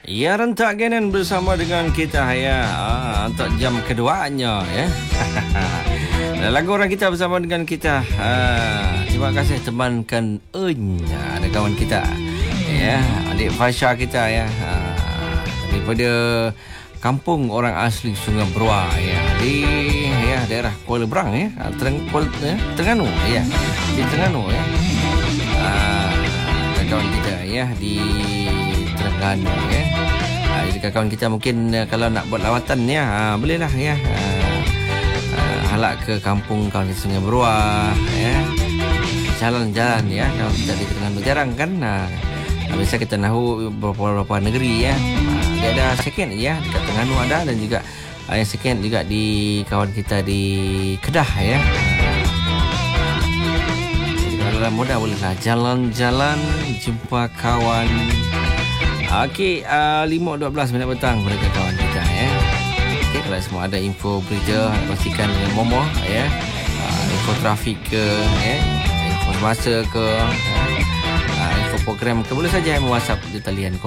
Ya, rentak Genan bersama dengan kita ya. Untuk jam keduanya ya. Dan lagu orang kita bersama dengan kita. Terima kasih temankan ada kawan kita. Ya, adik Fasha kita ya. Daripada kampung orang asli Sungai Beruah ya. Di daerah Kuala Berang ya. Terengganu ya. Di Terengganu ya. Kawan kita ya di Terengganu ya. Jadi kawan kita mungkin kalau nak buat lawatan ya, bolehlah ya. Halak ke kampung kawan kita Sungai Beruah ya. Jalan-jalan ya. Kalau kita di Terengganu jarang kan. Biasa kita nahu beberapa negeri ya. Dia ada second ya dekat Terengganu ada, dan juga yang second juga di kawan kita di Kedah ya. Dalam mudah bolehlah jalan-jalan jumpa kawan. Okey, 5.12 minit petang mereka kawan kita ya. Okey, kalau semua ada info berita pastikan dengan Momo ya. Info trafik ke ya, info masa ke, info program ke, boleh saja WhatsApp di talian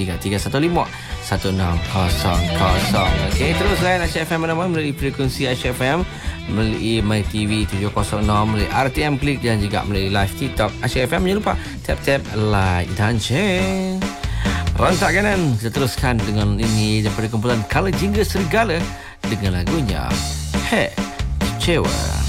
0331516000. Okey, terus layan Asyik FM mana-mana melalui frekuensi Asyik FM, melalui MyTV 706, melalui RTM Klik dan juga melalui live TikTok Asyik FM. Jangan lupa tap-tap like dan share. Rentak Kanan, kita teruskan dengan ini daripada kumpulan Kala Jingga Serigala dengan lagunya Hey Kecewa.